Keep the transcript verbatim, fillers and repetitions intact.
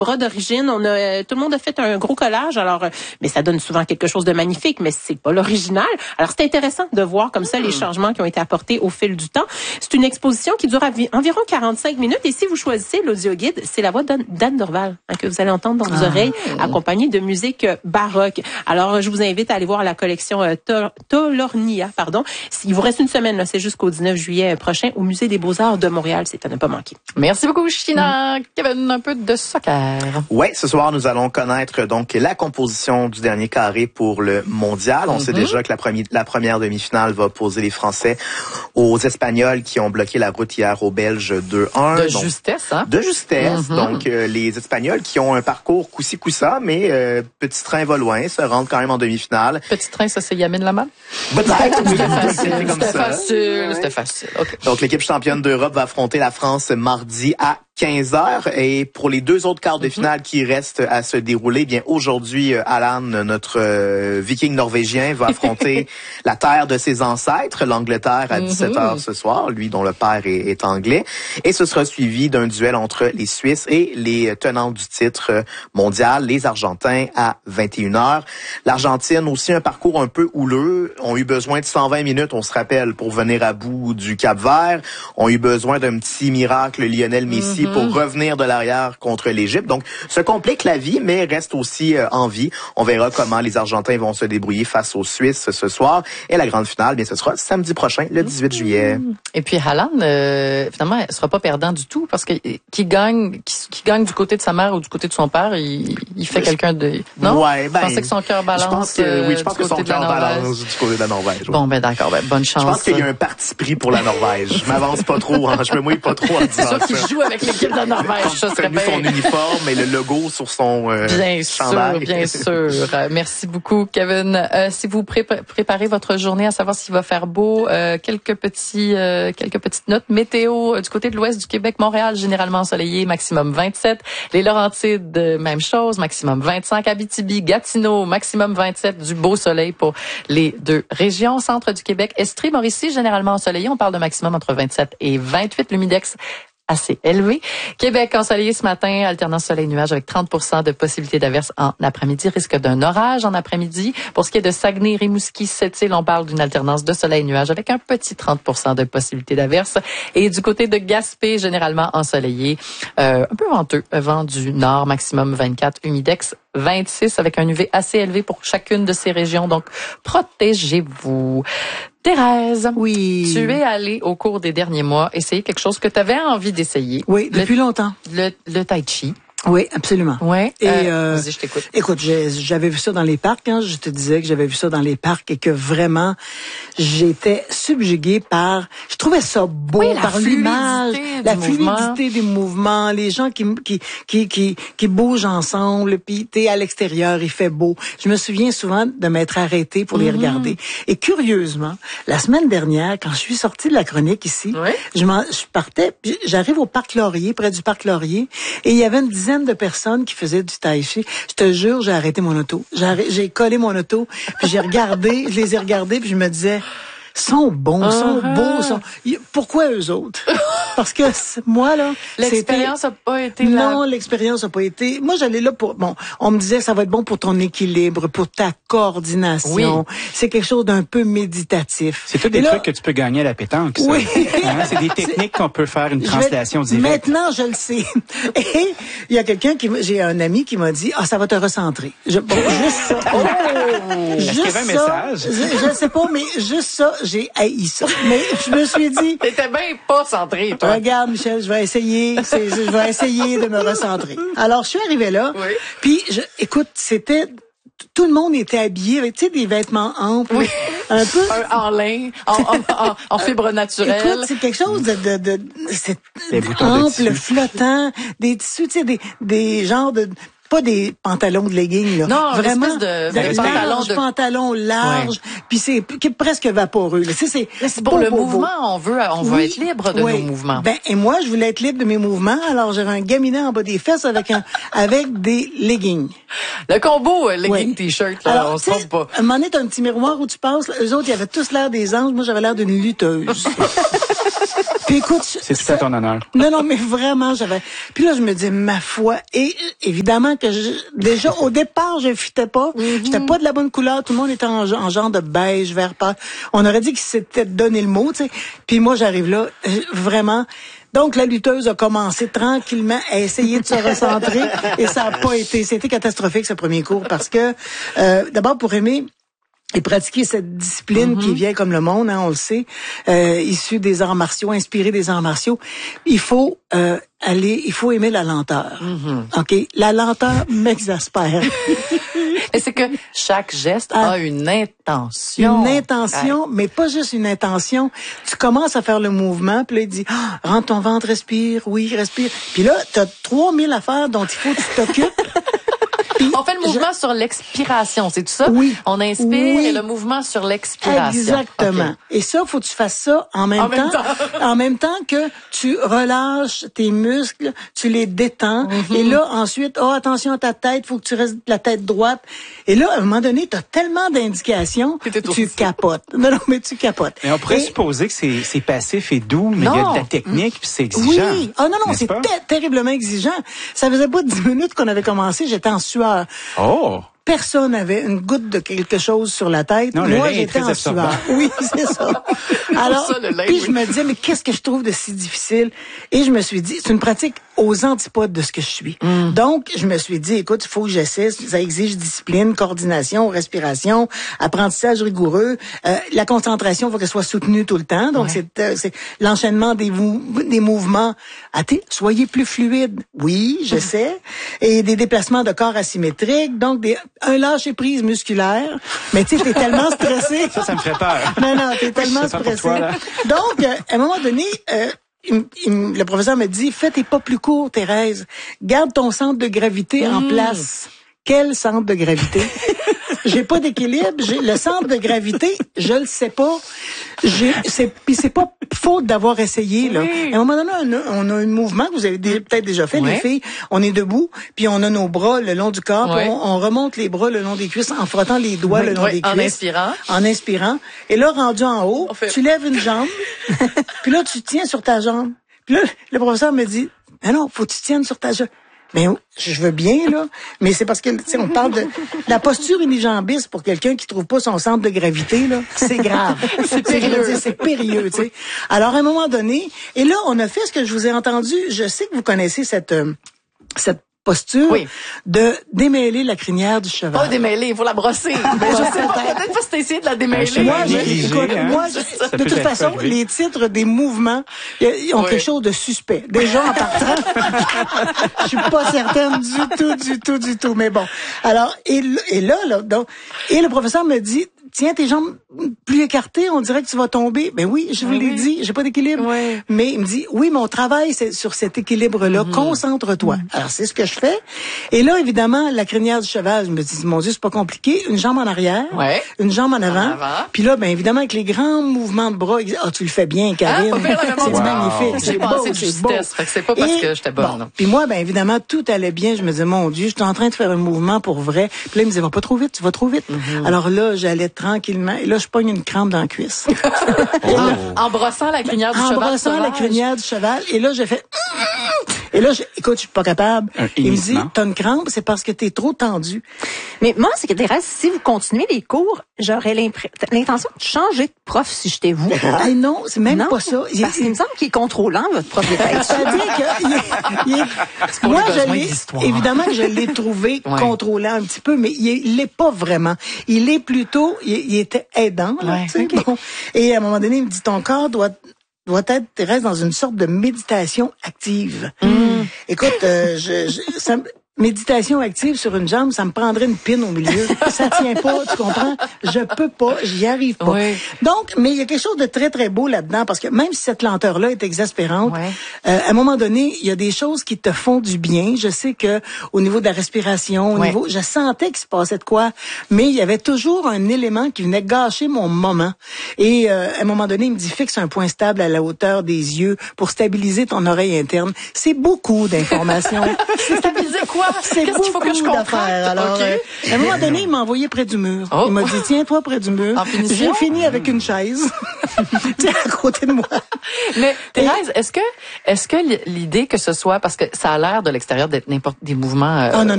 bras d'origine. On a, tout le monde a fait un gros collage. Alors, mais ça donne souvent quelque chose de magnifique, mais c'est pas l'original. Alors, c'est intéressant de voir comme ça les changements qui ont été apportés au fil du temps. C'est une exposition qui dure environ quarante-cinq minutes. Et si vous choisissez l'audioguide, c'est la voix d'Anne Dorval hein, que vous allez entendre dans vos ah. oreilles, accompagnée de musique baroque. Alors, je vous invite à aller voir la collection euh, Tolornia, pardon. Il vous reste une semaine, là, c'est jusqu'au dix-neuf juillet prochain au Musée des Beaux-Arts de Montréal. C'est à ne pas manquer. Merci beaucoup, China. Mm. Kevin, un peu de soccer. Oui, ce soir, nous allons connaître donc la composition du dernier carré pour le mondial. On mm-hmm. sait déjà que la, première, la première demi-finale va opposer les Français aux Espagnols qui ont bloqué la route hier aux Belges deux un. De donc, justesse, hein? De justesse. Mm-hmm. Donc, euh, les Espagnols qui ont un parcours coup-ci, coup-ça, mais euh, petit train va loin, se rendent quand même en demi-finale. Petit train, ça, c'est Yamine Lamal? Peut-être, oui. C'était facile. C'était C'était ça. facile. C'était facile. Okay. Donc, l'équipe championne d'Europe va affronter la France mardi à quinze heures. Et pour les deux autres quarts de finale mm-hmm. qui restent à se dérouler, bien aujourd'hui, Alan, notre euh, viking norvégien, va affronter la terre de ses ancêtres, l'Angleterre, à dix-sept heures mm-hmm. ce soir, lui dont le père est, est anglais. Et ce sera suivi d'un duel entre les Suisses et les tenants du titre mondial, les Argentins, à vingt et une heures. L'Argentine, aussi un parcours un peu houleux, ont eu besoin de cent vingt minutes, on se rappelle, pour venir à bout du Cap-Vert, ont eu besoin d'un petit miracle Lionel Messi mm-hmm. pour revenir de l'arrière contre l'Égypte. Donc, se complique la vie, mais reste aussi euh, en vie. On verra comment les Argentins vont se débrouiller face aux Suisses ce soir. Et la grande finale, bien, ce sera samedi prochain, le dix-huit juillet. Et puis, Haaland, euh, finalement, elle sera pas perdant du tout parce que qui gagne, qui, qui gagne du côté de sa mère ou du côté de son père, il, il fait quelqu'un de... Non? Ouais, ben, je pensais que son cœur balance. Je pense que, euh, oui, je pense que son cœur balance du côté de la Norvège. Ouais. Bon, ben, d'accord, ben, bonne chance. Je pense qu'il y a un parti pris pour la Norvège. Je m'avance pas trop, hein, je me mouille pas trop en disant ça. C'est sûr qu'il joue avec l'équipe de la Norvège. Ça serait bien. Son uniforme et le logo sur son euh, bien chandail. sûr, bien sûr. Euh, merci beaucoup, Kevin. Euh, si vous pré- préparez votre journée à savoir s'il va faire beau, euh, quelques petits, euh, quelques petites notes météo euh, du côté de l'ouest du Québec, Montréal généralement ensoleillé, maximum vingt-sept. Les Laurentides, euh, même chose, maximum vingt-cinq. Abitibi, Gatineau, maximum vingt-sept. Du beau soleil pour les deux régions. Centre du Québec, Estrie, Mauricie, généralement ensoleillé. On parle de maximum entre vingt-sept et vingt-huit. L'humidex assez élevé. Québec ensoleillé ce matin, alternance soleil-nuage avec trente pour cent de possibilité d'averse en après-midi, risque d'un orage en après-midi. Pour ce qui est de Saguenay, Rimouski, Sept-Îles, on parle d'une alternance de soleil-nuage avec un petit trente pour cent de possibilité d'averse. Et du côté de Gaspé, généralement ensoleillé, euh, un peu venteux, vent du nord, maximum vingt-quatre, humidex vingt-six avec un U V assez élevé pour chacune de ces régions. Donc, protégez-vous. Thérèse, oui. Tu es allée au cours des derniers mois essayer quelque chose que tu avais envie d'essayer. Oui, depuis le, longtemps. Le, le tai chi. Oui, absolument. Ouais. Et euh, euh, vas-y, je t'écoute. Écoute, j'ai, j'avais vu ça dans les parcs. Hein, je te disais que j'avais vu ça dans les parcs et que vraiment, j'étais subjuguée par. Je trouvais ça beau oui, par l'image, la fluidité des mouvements, les gens qui qui qui qui, qui bougent ensemble. Puis t'es à l'extérieur, il fait beau. Je me souviens souvent de m'être arrêtée pour les mm-hmm. regarder. Et curieusement, la semaine dernière, quand je suis sortie de la chronique ici, oui. je, m'en, je partais, j'arrive au parc Laurier, près du parc Laurier, et il y avait une dizaine de personnes qui faisaient du tai chi. Je te jure, j'ai arrêté mon auto. J'ai, arrêté, j'ai collé mon auto, puis j'ai regardé, je les ai regardés, puis je me disais, sont bons, uh-huh. sont beaux, sont... Pourquoi eux autres? Parce que moi, là... L'expérience n'a pas été là. Non, l'expérience n'a pas été... Moi, j'allais là pour... Bon, on me disait, ça va être bon pour ton équilibre, pour ta coordination. Oui. C'est quelque chose d'un peu méditatif. C'est tout des là... trucs que tu peux gagner à la pétanque, ça. Oui. Hein? C'est des techniques c'est... qu'on peut faire une translation vais... directe. Maintenant, je le sais. Et il y a quelqu'un qui... J'ai un ami qui m'a dit, ah, ça va te recentrer. Je... Bon, juste ça. Oh! Juste Est-ce qu'il y avait un message? Ça, je, je sais pas, mais juste ça, j'ai haï ça. Mais je me suis dit... T'étais bien pas centré, toi. Regarde, Michel, je vais essayer, c'est, je vais essayer de me recentrer. Alors, je suis arrivée là, oui. puis, je, écoute, c'était... Tout le monde était habillé avec, tu sais, des vêtements amples. Oui. Un peu. Un, en lin, en, en, en, en fibre naturelle. Écoute, c'est quelque chose de, de, de, de c'est ample, de flottant, des tissus, tu sais, des, des genres de, pas des pantalons de leggings, là. Non, vraiment, de, de, de large, de pantalon large, puis c'est presque vaporeux, là. C'est, c'est, c'est pour beau, le beau, mouvement, beau. on veut, on veut oui, être libre de oui. nos mouvements. Ben, et moi, je voulais être libre de mes mouvements, alors j'avais un gaminet en bas des fesses avec un, avec des leggings. Le combo, euh, legging oui. t-shirt, là, alors, on se trompe pas. À un moment donné, t'as un petit miroir où tu passes, là, eux autres, ils avaient tous l'air des anges, moi, j'avais l'air d'une lutteuse. Puis écoute, c'est tout à ton honneur. Non, non, mais vraiment, j'avais. Puis là, je me disais, ma foi, et évidemment que je... déjà au départ, je fitais pas, mm-hmm. j'étais pas de la bonne couleur, tout le monde était en, en genre de beige, vert pâle. On aurait dit qu'il s'était donné le mot, tu sais. Puis moi, j'arrive là, vraiment. Donc, la lutteuse a commencé tranquillement à essayer de se recentrer et ça n'a pas été. C'était catastrophique, ce premier cours, parce que, euh, d'abord, pour aimer et pratiquer cette discipline mm-hmm. qui vient comme le monde, hein, on le sait, euh, issue des arts martiaux, inspirée des arts martiaux, il faut euh, aller, il faut aimer la lenteur. Mm-hmm. OK? La lenteur m'exaspère. Et c'est que chaque geste a une intention. Une intention, ouais. Mais pas juste une intention. Tu commences à faire le mouvement, puis là, il dit, ah, rentre ton ventre, respire, oui, respire. Puis là, t'as trois mille affaires dont il faut que tu t'occupes. On fait le mouvement je... sur l'expiration, c'est tout ça? Oui. On inspire oui. et le mouvement sur l'expiration. Exactement. Okay. Et ça, faut que tu fasses ça en même en temps. Même temps. En même temps que tu relâches tes muscles, tu les détends. Mm-hmm. Et là, ensuite, oh, attention à ta tête, faut que tu restes la tête droite. Et là, à un moment donné, t'as tellement d'indications, tu capotes. Non, non, mais tu capotes. Mais on pourrait et... supposer que c'est, c'est passif et doux, mais il y a de la technique, puis c'est exigeant. Oui. Ah, oh, non, non, c'est ter- terriblement exigeant. Ça faisait pas dix minutes qu'on avait commencé, j'étais en sueur. Oh! Personne n'avait une goutte de quelque chose sur la tête. Non, moi, j'étais en sueur. Oui, c'est ça. Alors, ça, lait, puis oui. je me disais, mais qu'est-ce que je trouve de si difficile? Et je me suis dit, c'est une pratique aux antipodes de ce que je suis. Mm. Donc, je me suis dit, écoute, il faut que j'essaie. Ça exige discipline, coordination, respiration, apprentissage rigoureux. Euh, la concentration, il faut qu'elle soit soutenue tout le temps. Donc, ouais. c'est, euh, c'est l'enchaînement des, mou- des mouvements. Attends, soyez plus fluide. Oui, je sais. Et des déplacements de corps asymétriques. Donc, des un lâcher-prise musculaire, mais tu sais, t'es tellement stressé. Ça, ça me ferait peur. Non, non, t'es tellement stressé. Toi, donc, euh, à un moment donné, euh, il, il, le professeur me dit, fais tes pas plus courts, Thérèse. Garde ton centre de gravité mmh. en place. Quel centre de gravité? J'ai pas d'équilibre. J'ai le centre de gravité, je le sais pas. J'ai, c'est, puis c'est pas faute d'avoir essayé, là. Oui. À un moment donné, on a, on a un mouvement que vous avez dé, peut-être déjà fait, oui. les filles. On est debout, puis on a nos bras le long du corps, oui. on, on remonte les bras le long des cuisses en frottant les doigts oui. le long oui. des cuisses. En inspirant. En inspirant. Et là, rendu en haut, fait... tu lèves une jambe, puis là, tu tiens sur ta jambe. Puis là, le professeur me dit, ah non, faut que tu tiennes sur ta jambe. Ben, je veux bien, là, mais c'est parce que, tu sais, on parle de la posture unijambiste pour quelqu'un qui trouve pas son centre de gravité, là, c'est grave. c'est périlleux. Dire, c'est périlleux, tu sais. Alors, à un moment donné, et là, on a fait ce que je vous ai entendu, je sais que vous connaissez cette, euh, cette posture oui. de démêler la crinière du cheval. Pas démêler, il faut la brosser. Mais je sais pas, peut-être pas si t'as essayé de la démêler. Moi, je, écoute, hein? moi je, de toute façon, les titres des mouvements ils ont oui. quelque chose de suspect. Déjà, en partant, je suis pas certaine du tout, du tout, du tout. Mais bon. Alors, et, et là, là, donc, et le professeur me dit, tiens, tes jambes plus écartées, on dirait que tu vas tomber. Ben oui, je vous oui, l'ai oui. dit, j'ai pas d'équilibre. Oui. Mais il me dit, oui, mon travail, c'est sur cet équilibre-là. Mm-hmm. Concentre-toi. Mm-hmm. Alors, c'est ce que je fais. Et là, évidemment, la crinière du cheval, je me dis, mon Dieu, c'est pas compliqué. Une jambe en arrière, ouais. une jambe en avant. Puis là, ben évidemment, avec les grands mouvements de bras, ah, oh, tu le fais bien, Karine. Ah, c'est wow. magnifique. C'est beau, c'est justesse. Fait que c'est pas parce et, que j'étais bonne. Bon, puis moi, ben évidemment, tout allait bien. Je me disais, mon Dieu, je suis en train de faire un mouvement pour vrai. Puis là, il me disait, va pas trop vite, tu vas trop vite. Mm-hmm. Alors là, j'allais tranquillement. Et là, je pogne une crampe dans la cuisse. oh. en, en brossant la crinière du en cheval. En brossant sauvage. la crinière du cheval. Et là, j'ai fait... Et là, je, écoute, je suis pas capable. Un il me dit, t'as une crampe, c'est parce que t'es trop tendu. Mais moi, c'est que Thérèse, si vous continuez les cours, j'aurais l'intention de changer de prof si j'étais vous. Hey, non, c'est même non, pas ça. Il, parce qu'il me semble qu'il est contrôlant, votre prof de tête. C'est-à-dire que, il est, il est, moi, je l'ai, évidemment que je l'ai trouvé ouais. contrôlant un petit peu, mais il l'est pas vraiment. Il est plutôt, il, il était aidant, là, ouais, tu sais, okay. bon. Et à un moment donné, il me dit, ton corps doit, doit être, Thérèse, dans une sorte de méditation active. Mm. Écoute, euh, je, je ça, méditation active sur une jambe, ça me prendrait une pine au milieu. Ça tient pas, tu comprends? Je peux pas, j'y arrive pas. Oui. Donc, mais il y a quelque chose de très, très beau là-dedans, parce que même si cette lenteur-là est exaspérante, ouais. euh, à un moment donné, il y a des choses qui te font du bien. Je sais que au niveau de la respiration, au ouais. niveau, je sentais qu'il se passait de quoi, mais il y avait toujours un élément qui venait gâcher mon moment. Et euh, à un moment donné, il me dit, fixe un point stable à la hauteur des yeux pour stabiliser ton oreille interne. C'est beaucoup d'informations. C'est stabiliser quoi? quoi? C'est Qu'est-ce qu'il faut que je contracte? Alors, okay. euh, à un moment donné, il m'a envoyé près du mur. Oh. Il m'a dit, tiens-toi près du mur. J'ai fini avec une chaise. Tiens, à côté de moi. Mais, Thérèse, est-ce que, est-ce que l'idée que ce soit, parce que ça a l'air de l'extérieur d'être n'importe des mouvements, euh, oh, non,